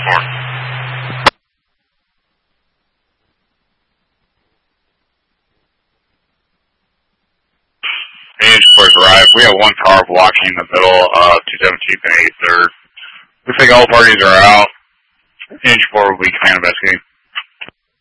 Angelsburg arrived. We have one car blocking in the middle of 217th and 83rd. Looks like all parties are out. Angelsburg will be command investigating.